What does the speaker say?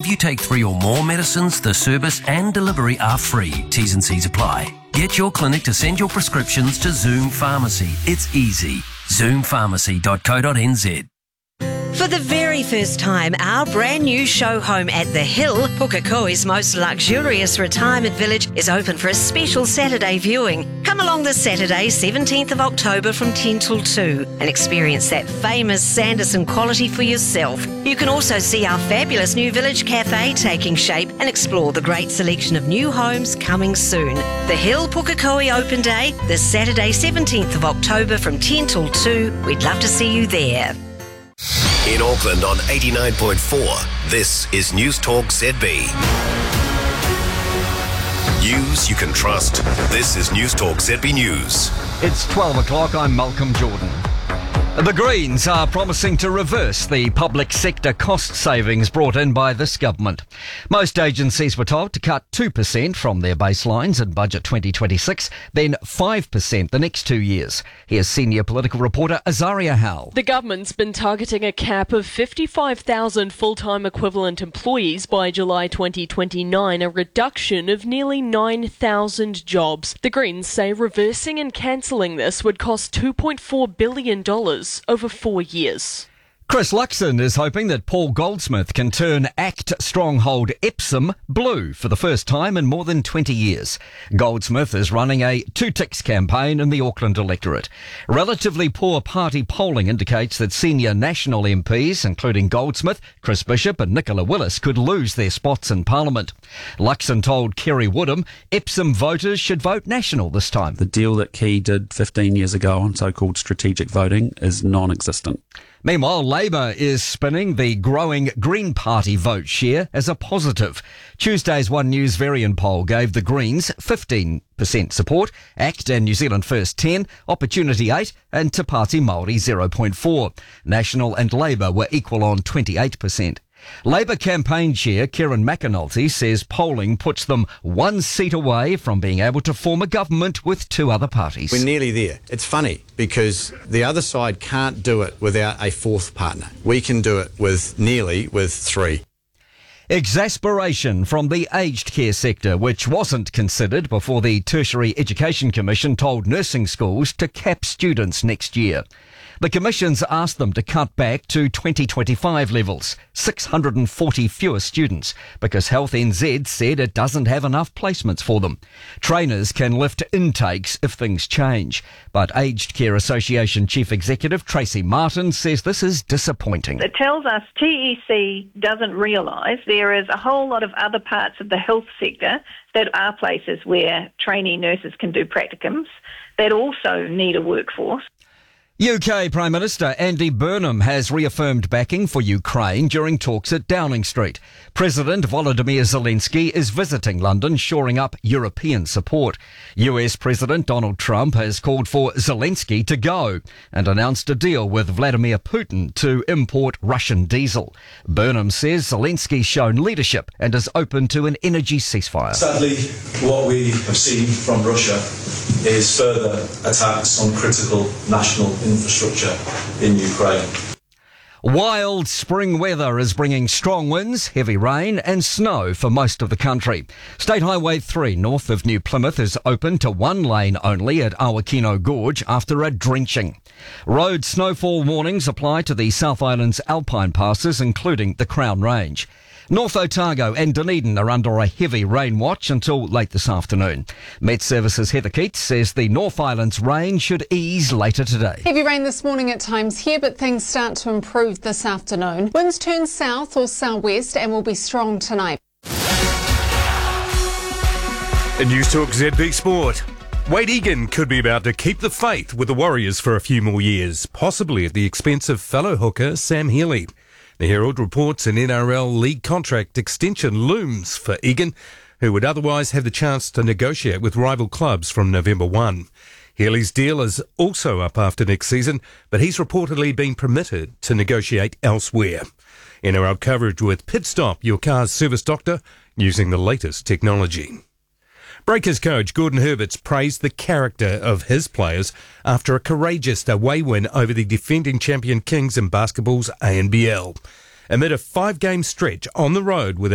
If you take 3 or more medicines, the service and delivery are free. T's and C's apply. Get your clinic to send your prescriptions to Zoom Pharmacy. It's easy. zoompharmacy.co.nz. For the very first time, our brand new show home at The Hill, Pukekohe's most luxurious retirement village, is open for a special Saturday viewing. Come along this Saturday, 17th of October from 10 till 2 and experience that famous Sanderson quality for yourself. You can also see our fabulous new village cafe taking shape and explore the great selection of new homes coming soon. The Hill Pukekohe Open Day, this Saturday, 17th of October from 10 till 2. We'd love to see you there. In Auckland on 89.4, this is News Talk ZB. News you can trust. This is News Talk ZB News. It's 12 o'clock, I'm Malcolm Jordan. The Greens are promising to reverse the public sector cost savings brought in by this government. Most agencies were told to cut 2% from their baselines in Budget 2026, then 5% the next 2 years. Here's senior political reporter Azaria Howell. The government's been targeting a cap of 55,000 full-time equivalent employees by July 2029, a reduction of nearly 9,000 jobs. The Greens say reversing and cancelling this would cost $2.4 billion over 4 years. Chris Luxon is hoping that Paul Goldsmith can turn ACT stronghold Epsom blue for the first time in more than 20 years. Goldsmith is running a two-ticks campaign in the Auckland electorate. Relatively poor party polling indicates that senior national MPs, including Goldsmith, Chris Bishop and Nicola Willis, could lose their spots in Parliament. Luxon told Kerry Woodham Epsom voters should vote national this time. The deal that Key did 15 years ago on so-called strategic voting is non-existent. Meanwhile, Labour is spinning the growing Green Party vote share as a positive. Tuesday's One News Varian poll gave the Greens 15% support, ACT and New Zealand First 10, Opportunity 8 and Te Pāti Māori 0.4. National and Labour were equal on 28%. Labour campaign chair Kieran McAnulty says polling puts them one seat away from being able to form a government with two other parties. We're nearly there. It's funny because the other side can't do it without a fourth partner. We can do it with three. Exasperation from the aged care sector, which wasn't considered before the Tertiary Education Commission told nursing schools to cap students next year. The Commission's asked them to cut back to 2025 levels, 640 fewer students, because Health NZ said it doesn't have enough placements for them. Trainers can lift intakes if things change, but Aged Care Association Chief Executive Tracy Martin says this is disappointing. It tells us TEC doesn't realise there is a whole lot of other parts of the health sector that are places where trainee nurses can do practicums that also need a workforce. UK Prime Minister Andy Burnham has reaffirmed backing for Ukraine during talks at Downing Street. President Volodymyr Zelensky is visiting London, shoring up European support. US President Donald Trump has called for Zelensky to go and announced a deal with Vladimir Putin to import Russian diesel. Burnham says Zelensky's shown leadership and is open to an energy ceasefire. Sadly, what we have seen from Russia is further attacks on critical national infrastructure in Ukraine. Wild spring weather is bringing strong winds, heavy rain and snow for most of the country. State Highway 3 north of New Plymouth is open to one lane only at Awakino Gorge after a drenching. Road snowfall warnings apply to the South Island's alpine passes, including the Crown Range. North Otago and Dunedin are under a heavy rain watch until late this afternoon. Met Services Heather Keats says the North Island's rain should ease later today. Heavy rain this morning at times here, but things start to improve this afternoon. Winds turn south or southwest and will be strong tonight. In News Talk ZB Sport. Wade Egan could be about to keep the faith with the Warriors for a few more years, possibly at the expense of fellow hooker Sam Healey. The Herald reports an NRL league contract extension looms for Egan, who would otherwise have the chance to negotiate with rival clubs from November 1. Healy's deal is also up after next season, but he's reportedly been permitted to negotiate elsewhere. NRL coverage with Pit Stop, your car's service doctor, using the latest technology. Breakers coach Gordon Herberts praised the character of his players after a courageous away win over the defending champion Kings in basketball's ANBL. Amid a 5-game stretch on the road with